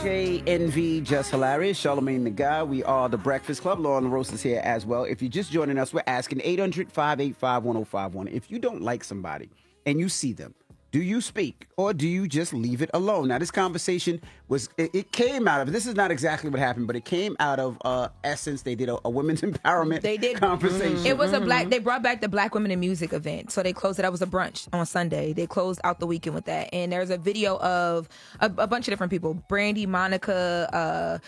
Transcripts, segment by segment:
Okay, Envy, Just Hilarious, Charlamagne the Guy. We are The Breakfast Club. Law on the Roast is here as well. If you're just joining us, we're asking 800-585-1051. If you don't like somebody and you see them, do you speak or do you just leave it alone? Now, this conversation it came out of, this is not exactly what happened, but it came out of Essence. They did a women's empowerment conversation. It was they brought back the Black Women in Music event. So they closed it. That was a brunch on Sunday. They closed out the weekend with that. And there's a video of a bunch of different people. Brandy, Monica,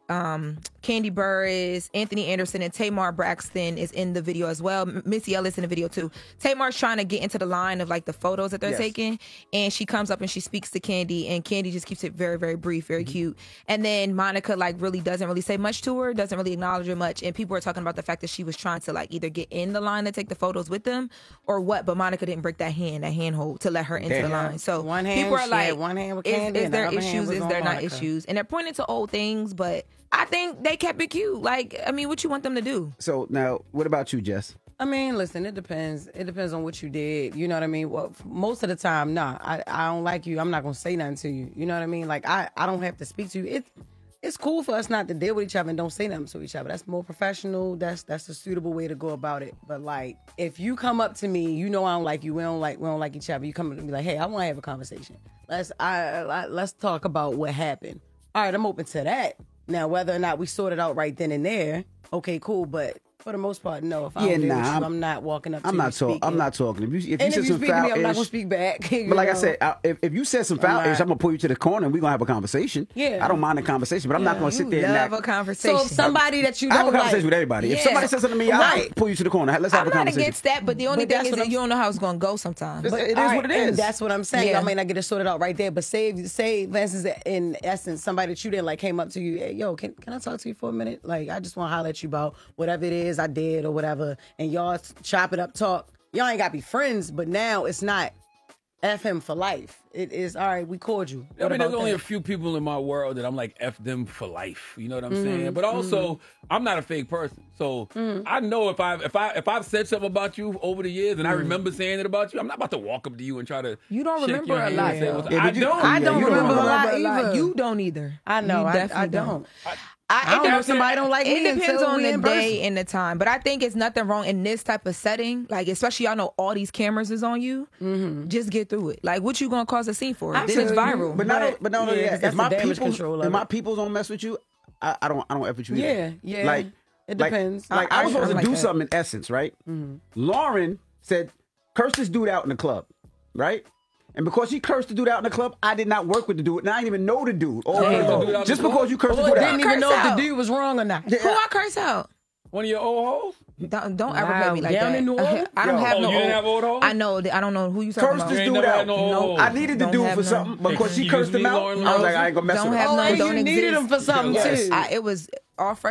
Kandi Burruss, Anthony Anderson, and Tamar Braxton is in the video as well. Missy Ellis in the video too. Tamar's trying to get into the line of like the photos that they're taking, and she comes up and she speaks to Kandi, and Kandi just keeps it very, very brief, very cute. And then Monica like really doesn't really say much to her, doesn't really acknowledge her much, and people are talking about the fact that she was trying to like either get in the line to take the photos with them or what, but Monica didn't break that handhold to let her into the line. So people are like, one hand with Kandi, is there the other hand issues? was Is on there not Monica. issues? And they're pointing to old things, but I think they kept it cute. Like, I mean, what you want them to do? So now, what about you, Jess? I mean, listen, it depends. It depends on what you did. You know what I mean? Well, most of the time, nah, I don't like you. I'm not going to say nothing to you. You know what I mean? Like, I don't have to speak to you. It's cool for us not to deal with each other and don't say nothing to each other. That's more professional. That's a suitable way to go about it. But like, if you come up to me, you know I don't like you. We don't like each other. You come up to me like, hey, I want to have a conversation. Let's talk about what happened. All right, I'm open to that. Now, whether or not we sort it out right then and there, okay, cool. But for the most part, no. If I don't deal with you, I'm not walking up to you speaking. I'm not talking. If you And said if you some speak to me, I'm not foul-ish, going to speak back. but like I said, if you said some foul-ish, I'm going to pull you to the corner and we're going to have a conversation. Yeah. I don't mind the conversation, but I'm not going to sit there and Love act. a conversation. So if somebody that you I have don't a conversation like, with everybody. If Yeah. somebody says something to me, I'll Right. pull you to the corner. Let's have I'm a not conversation. against that, but the only But thing that's is what that you don't know how it's going to go sometimes. It is all what it right, and is. that's what I'm saying. Yeah. Y'all may not get it sorted out right there, but say, for instance, in essence, somebody that you didn't like came up to you, hey, yo, can I talk to you for a minute? Like, I just want to holler at you about whatever it is I did or whatever, and y'all chop it up, talk. Y'all ain't got to be friends, but now it's not F him for life. It is, all right, we called you. I What mean, there's about only that? a few people in my world that I'm like, F them for life. You know what I'm saying? But also, I'm not a fake person. So I know if I've said something about you over the years and I remember saying it about you, I'm not about to walk up to you and try to You don't shake remember your a hand lot, and say though. what's- Yeah, I but you- don't. I don't you don't remember a lot Remember either. You don't either. I know, You I definitely don't. I don't know if somebody don't like me It depends until on we the in day person. and the time, but I think it's nothing wrong in this type of setting. Like, especially y'all know all these cameras is on you. Just get through it. Like, what you gonna cause a scene for? Then it's Absolutely. viral. But not only Yeah, 'cause that, that's the damage control of if my it. peoples don't mess with you, I don't F with you either. Yeah. Like, It depends. Like I was supposed to like do that. something in Essence, right? Lauren said, curse this dude out in the club, right? And because she cursed the dude out in the club, I did not work with the dude, and I didn't even know the dude. Just because you cursed the dude Didn't out. even know if out. the dude was wrong or not. Who I curse out? One of your old hoes? Don't ever Wow, play me like down that. in New Orleans? I don't Yo. have Oh, no. you didn't have old hoes? I know. I don't know who you talking Curse about. this You ain't dude never out. had no old hoes. I needed the Don't dude have for no- something because she Excuse cursed him me, out. Lauren I was like, Rose? I ain't gonna mess Don't with have her. no. Oh, Don't you needed exist. him for something Yes. too. It was all fresh